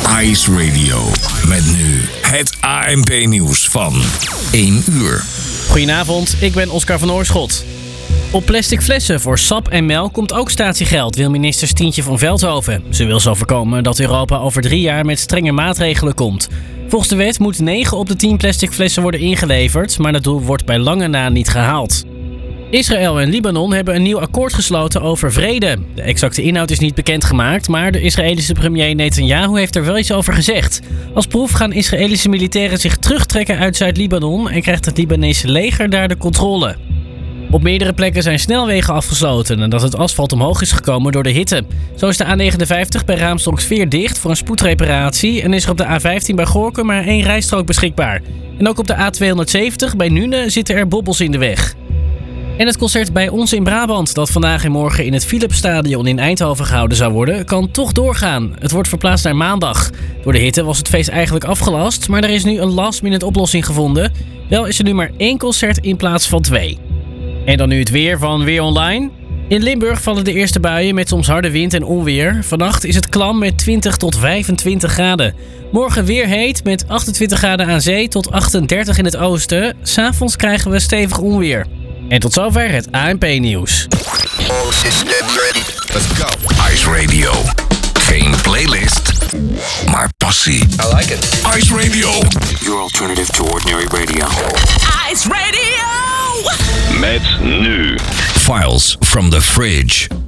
Ice Radio. Met nu het ANP-nieuws van 1 uur. Goedenavond, ik ben Oscar van Oorschot. Op plastic flessen voor sap en melk komt ook statiegeld, wil minister Stientje van Veldhoven. Ze wil zo voorkomen dat Europa over 3 jaar met strenge maatregelen komt. Volgens de wet moet 9 op de 10 plastic flessen worden ingeleverd, maar dat doel wordt bij lange na niet gehaald. Israël en Libanon hebben een nieuw akkoord gesloten over vrede. De exacte inhoud is niet bekendgemaakt, maar de Israëlische premier Netanyahu heeft er wel iets over gezegd. Als proef gaan Israëlische militairen zich terugtrekken uit Zuid-Libanon en krijgt het Libanese leger daar de controle. Op meerdere plekken zijn snelwegen afgesloten nadat het asfalt omhoog is gekomen door de hitte. Zo is de A59 bij Raamsdonksveer dicht voor een spoedreparatie en is er op de A15 bij Gorinchem maar 1 rijstrook beschikbaar. En ook op de A270 bij Nuenen zitten er bobbels in de weg. En het concert bij ons in Brabant, dat vandaag en morgen in het Philipsstadion in Eindhoven gehouden zou worden, kan toch doorgaan. Het wordt verplaatst naar maandag. Door de hitte was het feest eigenlijk afgelast, maar er is nu een last-minute oplossing gevonden. Wel is er nu maar 1 concert in plaats van 2. En dan nu het weer van Weer Online. In Limburg vallen de eerste buien met soms harde wind en onweer. Vannacht is het klam met 20 tot 25 graden. Morgen weer heet met 28 graden aan zee tot 38 in het oosten. 'S'avonds krijgen we stevig onweer. En tot zover het ANP-nieuws. Let's go. Ice Radio. Geen playlist, maar passie. I like it. Ice Radio. Your alternative to ordinary radio. Ice Radio! Met nu Files from the Fridge.